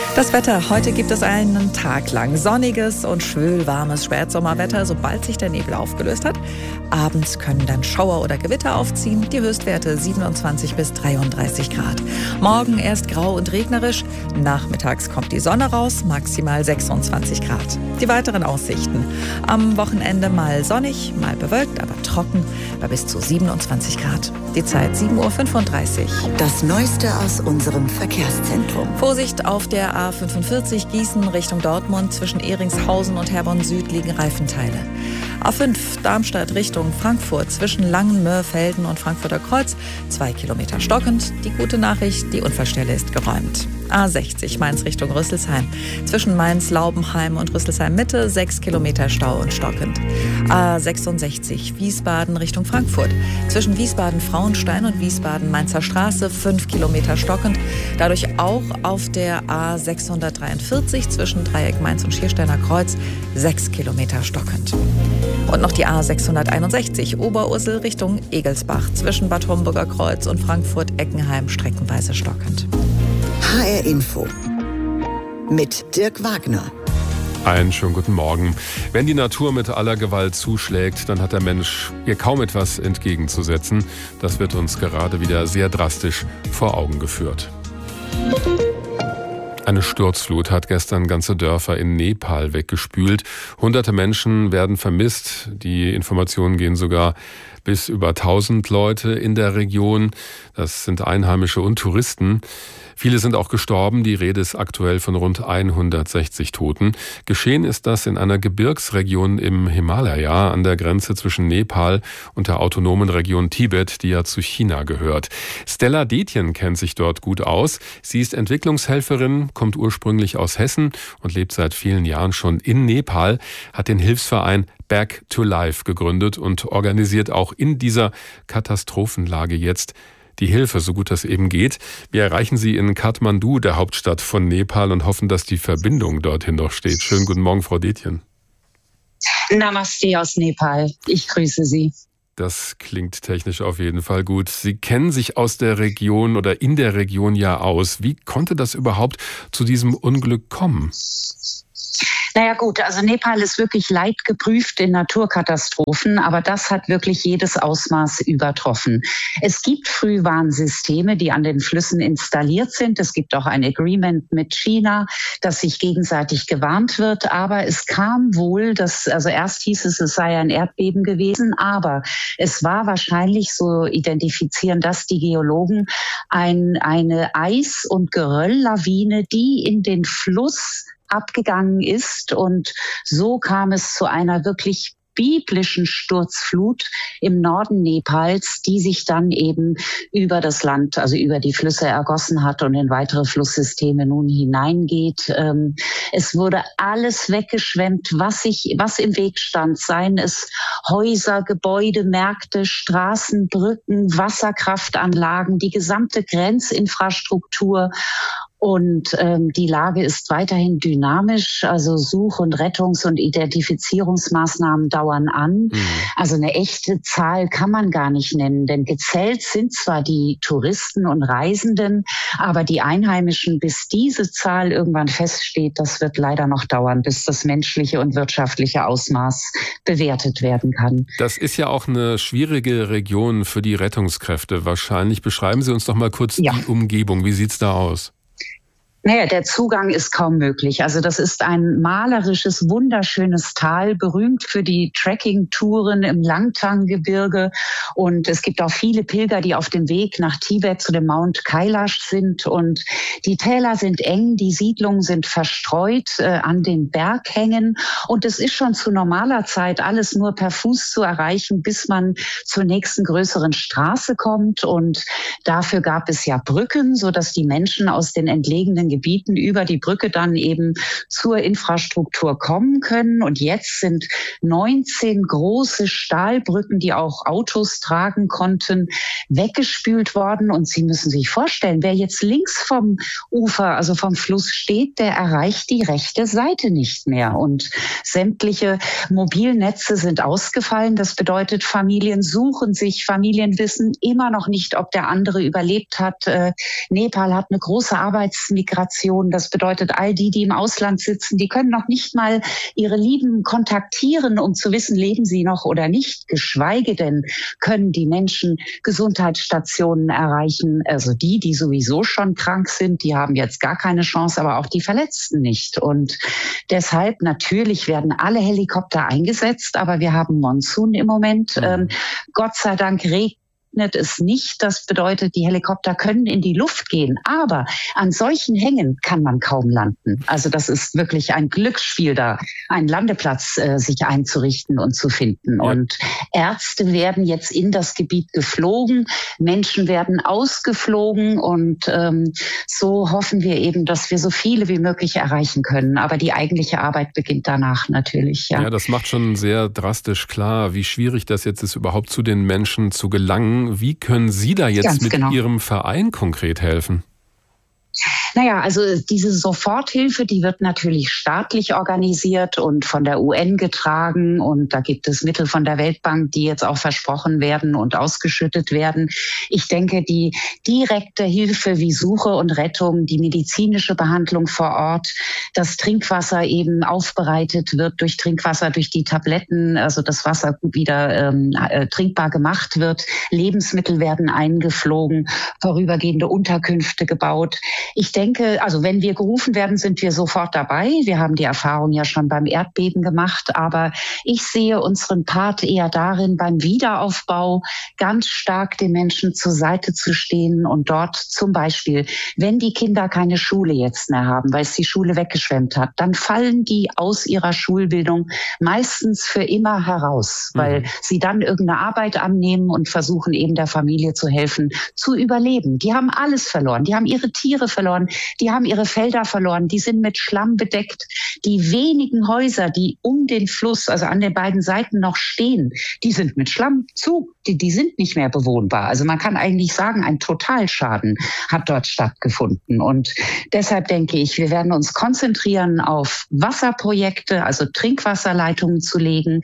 Das Wetter. Heute gibt es einen Tag lang sonniges und schwülwarmes Spätsommerwetter, sobald sich der Nebel aufgelöst hat. Abends können dann Schauer oder Gewitter aufziehen. Die Höchstwerte siebenundzwanzig bis dreiunddreißig Grad. Morgen erst grau und regnerisch. Nachmittags kommt die Sonne raus, maximal sechsundzwanzig Grad. Die weiteren Aussichten. Am Wochenende mal sonnig, mal bewölkt, aber trocken bei bis zu siebenundzwanzig Grad. Die Zeit sieben Uhr fünfunddreißig. Das Neueste aus unserem Verkehrszentrum. Vorsicht auf der A fünfundvierzig Gießen Richtung Dortmund. Zwischen Ehringshausen und Herborn Süd liegen Reifenteile. A fünf Darmstadt Richtung Frankfurt. Zwischen Langenmörfelden und Frankfurter Kreuz. Zwei Kilometer stockend. Die gute Nachricht, die Unfallstelle ist geräumt. A sechzig Mainz Richtung Rüsselsheim. Zwischen Mainz-Laubenheim und Rüsselsheim-Mitte sechs Kilometer Stau und stockend. A sechsundsechzig Wiesbaden Richtung Frankfurt. Zwischen Wiesbaden-Frauenstein und Wiesbaden-Mainzer Straße fünf Kilometer stockend. Dadurch auch auf der A sechshundertdreiundvierzig zwischen Dreieck Mainz und Schiersteiner Kreuz sechs Kilometer stockend. Und noch die A sechshunderteinundsechzig Oberursel Richtung Egelsbach. Zwischen Bad Homburger Kreuz und Frankfurt-Eckenheim streckenweise stockend. H R Info mit Dirk Wagner. Einen schönen guten Morgen. Wenn die Natur mit aller Gewalt zuschlägt, dann hat der Mensch ihr kaum etwas entgegenzusetzen. Das wird uns gerade wieder sehr drastisch vor Augen geführt. Eine Sturzflut hat gestern ganze Dörfer in Nepal weggespült. Hunderte Menschen werden vermisst. Die Informationen gehen sogar bis über tausend Leute in der Region. Das sind Einheimische und Touristen. Viele sind auch gestorben. Die Rede ist aktuell von rund hundertsechzig Toten. Geschehen ist das in einer Gebirgsregion im Himalaya an der Grenze zwischen Nepal und der autonomen Region Tibet, die ja zu China gehört. Stella Detjen kennt sich dort gut aus. Sie ist Entwicklungshelferin, kommt ursprünglich aus Hessen und lebt seit vielen Jahren schon in Nepal, hat den Hilfsverein Back to Life gegründet und organisiert auch in dieser Katastrophenlage jetzt die Hilfe, so gut das eben geht. Wir erreichen Sie in Kathmandu, der Hauptstadt von Nepal, und hoffen, dass die Verbindung dorthin noch steht. Schönen guten Morgen, Frau Detjen. Namaste aus Nepal. Ich grüße Sie. Das klingt technisch auf jeden Fall gut. Sie kennen sich aus der Region oder in der Region ja aus. Wie konnte das überhaupt zu diesem Unglück kommen? Naja gut, also Nepal ist wirklich leidgeprüft in Naturkatastrophen, aber das hat wirklich jedes Ausmaß übertroffen. Es gibt Frühwarnsysteme, die an den Flüssen installiert sind. Es gibt auch ein Agreement mit China, dass sich gegenseitig gewarnt wird. Aber es kam wohl, dass, also erst hieß es, es sei ein Erdbeben gewesen, aber es war wahrscheinlich, so identifizieren das die Geologen, ein, eine Eis- und Gerölllawine, die in den Fluss abgegangen ist, und so kam es zu einer wirklich biblischen Sturzflut im Norden Nepals, die sich dann eben über das Land, also über die Flüsse ergossen hat und in weitere Flusssysteme nun hineingeht. Es wurde alles weggeschwemmt, was sich, was im Weg stand, seien es Häuser, Gebäude, Märkte, Straßen, Brücken, Wasserkraftanlagen, die gesamte Grenzinfrastruktur. Und ähm, die Lage ist weiterhin dynamisch, also Such- und Rettungs- und Identifizierungsmaßnahmen dauern an. Mhm. Also eine echte Zahl kann man gar nicht nennen, denn gezählt sind zwar die Touristen und Reisenden, aber die Einheimischen, bis diese Zahl irgendwann feststeht, das wird leider noch dauern, bis das menschliche und wirtschaftliche Ausmaß bewertet werden kann. Das ist ja auch eine schwierige Region für die Rettungskräfte wahrscheinlich. Beschreiben Sie uns doch mal kurz ja. die Umgebung. Wie sieht's da aus? Naja, der Zugang ist kaum möglich. Also das ist ein malerisches, wunderschönes Tal, berühmt für die Trekking-Touren im Langtang-Gebirge. Und es gibt auch viele Pilger, die auf dem Weg nach Tibet zu dem Mount Kailash sind. Und die Täler sind eng, die Siedlungen sind verstreut äh, an den Berghängen. Und es ist schon zu normaler Zeit alles nur per Fuß zu erreichen, bis man zur nächsten größeren Straße kommt. Und dafür gab es ja Brücken, sodass die Menschen aus den entlegenen Gebieten über die Brücke dann eben zur Infrastruktur kommen können. Und jetzt sind neunzehn große Stahlbrücken, die auch Autos tragen konnten, weggespült worden. Und Sie müssen sich vorstellen, wer jetzt links vom Ufer, also vom Fluss steht, der erreicht die rechte Seite nicht mehr. Und sämtliche Mobilnetze sind ausgefallen. Das bedeutet, Familien suchen sich, Familien wissen immer noch nicht, ob der andere überlebt hat. Nepal hat eine große Arbeitsmigration. Migration. Das bedeutet, all die, die im Ausland sitzen, die können noch nicht mal ihre Lieben kontaktieren, um zu wissen, leben sie noch oder nicht. Geschweige denn können die Menschen Gesundheitsstationen erreichen. Also die, die sowieso schon krank sind, die haben jetzt gar keine Chance, aber auch die Verletzten nicht. Und deshalb natürlich werden alle Helikopter eingesetzt, aber wir haben Monsun im Moment. Mhm. Ähm, Gott sei Dank regnet es nicht. Das bedeutet, die Helikopter können in die Luft gehen. Aber an solchen Hängen kann man kaum landen. Also das ist wirklich ein Glücksspiel, da einen Landeplatz äh, sich einzurichten und zu finden. Ja. Und Ärzte werden jetzt in das Gebiet geflogen. Menschen werden ausgeflogen. Und ähm, so hoffen wir eben, dass wir so viele wie möglich erreichen können. Aber die eigentliche Arbeit beginnt danach natürlich. Ja, ja, das macht schon sehr drastisch klar, wie schwierig das jetzt ist, überhaupt zu den Menschen zu gelangen. Wie können Sie da jetzt Ganz mit genau. Ihrem Verein konkret helfen? Naja, also diese Soforthilfe, die wird natürlich staatlich organisiert und von der U N getragen. Und da gibt es Mittel von der Weltbank, die jetzt auch versprochen werden und ausgeschüttet werden. Ich denke, die direkte Hilfe wie Suche und Rettung, die medizinische Behandlung vor Ort, das Trinkwasser eben aufbereitet wird durch Trinkwasser, durch die Tabletten, also das Wasser wieder ähm, äh, trinkbar gemacht wird. Lebensmittel werden eingeflogen, vorübergehende Unterkünfte gebaut. Ich denke, also wenn wir gerufen werden, sind wir sofort dabei. Wir haben die Erfahrung ja schon beim Erdbeben gemacht, aber ich sehe unseren Part eher darin, beim Wiederaufbau ganz stark den Menschen zur Seite zu stehen und dort zum Beispiel, wenn die Kinder keine Schule jetzt mehr haben, weil es die Schule weggeschwemmt hat, dann fallen die aus ihrer Schulbildung meistens für immer heraus, weil mhm. sie dann irgendeine Arbeit annehmen und versuchen eben der Familie zu helfen, zu überleben. Die haben alles verloren, die haben ihre Tiere verloren, die haben ihre Felder verloren, die sind mit Schlamm bedeckt. Die wenigen Häuser, die um den Fluss, also an den beiden Seiten noch stehen, die sind mit Schlamm zu, die, die sind nicht mehr bewohnbar. Also man kann eigentlich sagen, ein Totalschaden hat dort stattgefunden. Und deshalb denke ich, wir werden uns konzentrieren auf Wasserprojekte, also Trinkwasserleitungen zu legen,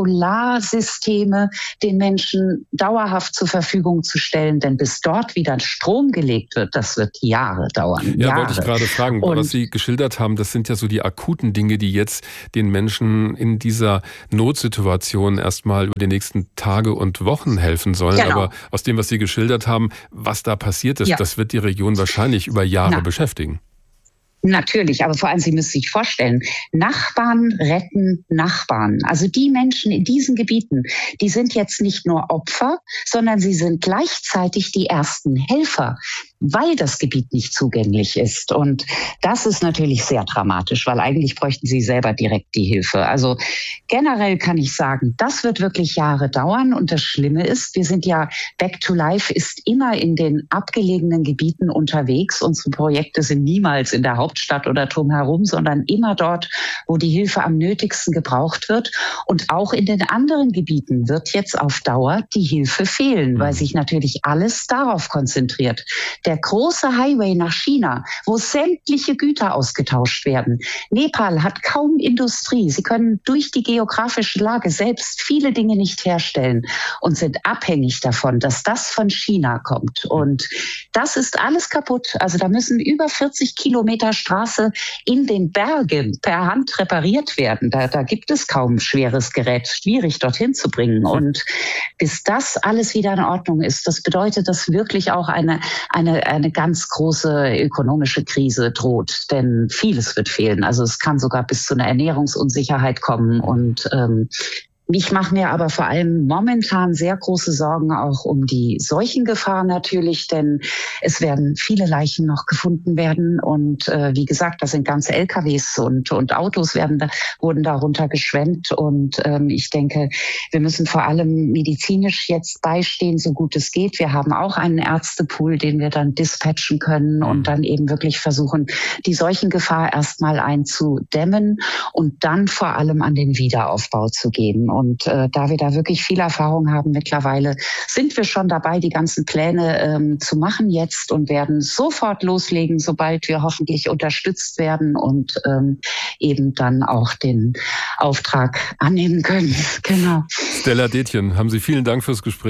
Solarsysteme den Menschen dauerhaft zur Verfügung zu stellen, denn bis dort wieder Strom gelegt wird, das wird Jahre dauern. Ja, Jahre. wollte ich gerade fragen, und was Sie geschildert haben, das sind ja so die akuten Dinge, die jetzt den Menschen in dieser Notsituation erstmal über die nächsten Tage und Wochen helfen sollen. Genau. Aber aus dem, was Sie geschildert haben, was da passiert ist, ja. das wird die Region wahrscheinlich über Jahre Na. beschäftigen. Natürlich, aber vor allem, Sie müssen sich vorstellen, Nachbarn retten Nachbarn. Also die Menschen in diesen Gebieten, die sind jetzt nicht nur Opfer, sondern sie sind gleichzeitig die ersten Helfer, weil das Gebiet nicht zugänglich ist. Und das ist natürlich sehr dramatisch, weil eigentlich bräuchten sie selber direkt die Hilfe. Also generell kann ich sagen, das wird wirklich Jahre dauern. Und das Schlimme ist, wir sind ja, Back to Life ist immer in den abgelegenen Gebieten unterwegs. Unsere Projekte sind niemals in der Hauptstadt oder drumherum, sondern immer dort, wo die Hilfe am nötigsten gebraucht wird. Und auch in den anderen Gebieten wird jetzt auf Dauer die Hilfe fehlen, weil sich natürlich alles darauf konzentriert. Der große Highway nach China, wo sämtliche Güter ausgetauscht werden. Nepal hat kaum Industrie. Sie können durch die geografische Lage selbst viele Dinge nicht herstellen und sind abhängig davon, dass das von China kommt. Und das ist alles kaputt. Also da müssen über vierzig Kilometer Straße in den Bergen per Hand repariert werden. Da, da gibt es kaum schweres Gerät, schwierig dorthin zu bringen. Und bis das alles wieder in Ordnung ist, das bedeutet, dass wirklich auch eine, eine eine ganz große ökonomische Krise droht, denn vieles wird fehlen. Also es kann sogar bis zu einer Ernährungsunsicherheit kommen und ähm, ich mache mir aber vor allem momentan sehr große Sorgen auch um die Seuchengefahr natürlich, denn es werden viele Leichen noch gefunden werden und äh, wie gesagt, da sind ganze L K Ws und, und Autos werden da, wurden darunter geschwemmt und ähm, ich denke, wir müssen vor allem medizinisch jetzt beistehen, so gut es geht. Wir haben auch einen Ärztepool, den wir dann dispatchen können und dann eben wirklich versuchen, die Seuchengefahr erstmal einzudämmen und dann vor allem an den Wiederaufbau zu gehen. Und äh, da wir da wirklich viel Erfahrung haben mittlerweile, sind wir schon dabei, die ganzen Pläne ähm, zu machen jetzt und werden sofort loslegen, sobald wir hoffentlich unterstützt werden und ähm, eben dann auch den Auftrag annehmen können. Genau. Stella Detjen, haben Sie vielen Dank fürs Gespräch.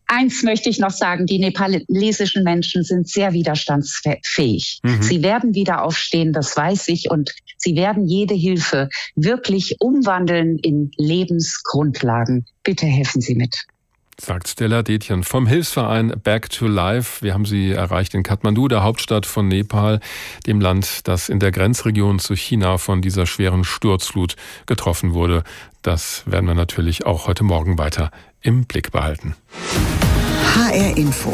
Eins möchte ich noch sagen, die nepalesischen Menschen sind sehr widerstandsfähig. Mhm. Sie werden wieder aufstehen, das weiß ich, und sie werden jede Hilfe wirklich umwandeln in Lebensgrundlagen. Bitte helfen Sie mit. Sagt Stella Detjen vom Hilfsverein Back to Life. Wir haben sie erreicht in Kathmandu, der Hauptstadt von Nepal, dem Land, das in der Grenzregion zu China von dieser schweren Sturzflut getroffen wurde. Das werden wir natürlich auch heute Morgen weiter im Blick behalten. H R Info.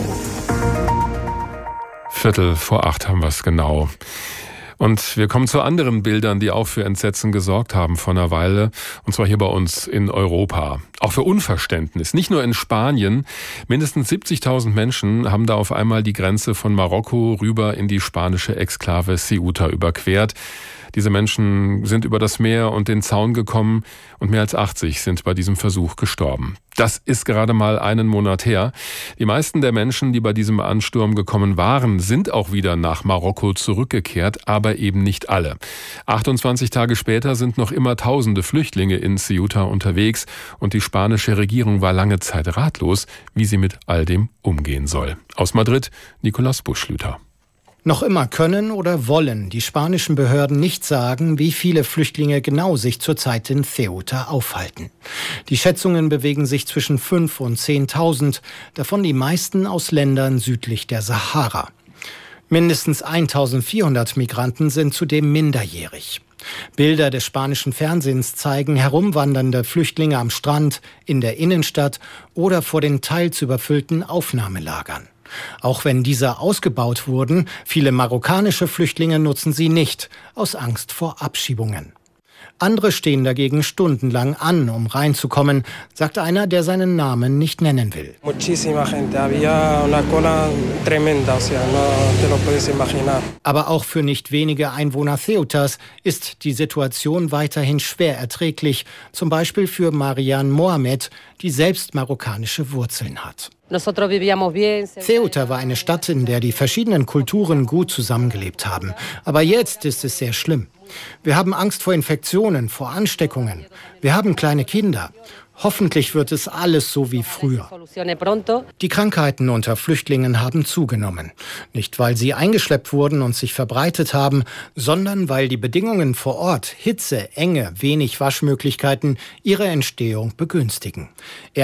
Viertel vor acht haben wir es genau. Und wir kommen zu anderen Bildern, die auch für Entsetzen gesorgt haben vor einer Weile. Und zwar hier bei uns in Europa. Auch für Unverständnis. Nicht nur in Spanien. Mindestens siebzigtausend Menschen haben da auf einmal die Grenze von Marokko rüber in die spanische Exklave Ceuta überquert. Diese Menschen sind über das Meer und den Zaun gekommen und mehr als achtzig sind bei diesem Versuch gestorben. Das ist gerade mal einen Monat her. Die meisten der Menschen, die bei diesem Ansturm gekommen waren, sind auch wieder nach Marokko zurückgekehrt, aber eben nicht alle. achtundzwanzig Tage später sind noch immer tausende Flüchtlinge in Ceuta unterwegs und die spanische Regierung war lange Zeit ratlos, wie sie mit all dem umgehen soll. Aus Madrid, Nikolaus Buschlüter. Noch immer können oder wollen die spanischen Behörden nicht sagen, wie viele Flüchtlinge genau sich zurzeit in Ceuta aufhalten. Die Schätzungen bewegen sich zwischen fünf und zehntausend, davon die meisten aus Ländern südlich der Sahara. Mindestens eintausendvierhundert Migranten sind zudem minderjährig. Bilder des spanischen Fernsehens zeigen herumwandernde Flüchtlinge am Strand, in der Innenstadt oder vor den teils überfüllten Aufnahmelagern. Auch wenn diese ausgebaut wurden, viele marokkanische Flüchtlinge nutzen sie nicht, aus Angst vor Abschiebungen. Andere stehen dagegen stundenlang an, um reinzukommen, sagt einer, der seinen Namen nicht nennen will. Aber auch für nicht wenige Einwohner Ceutas ist die Situation weiterhin schwer erträglich, zum Beispiel für Marian Mohamed, die selbst marokkanische Wurzeln hat. Ceuta war eine Stadt, in der die verschiedenen Kulturen gut zusammengelebt haben. Aber jetzt ist es sehr schlimm. Wir haben Angst vor Infektionen, vor Ansteckungen. Wir haben kleine Kinder. Hoffentlich wird es alles so wie früher. Die Krankheiten unter Flüchtlingen haben zugenommen. Nicht, weil sie eingeschleppt wurden und sich verbreitet haben, sondern weil die Bedingungen vor Ort, Hitze, Enge, wenig Waschmöglichkeiten, ihre Entstehung begünstigen.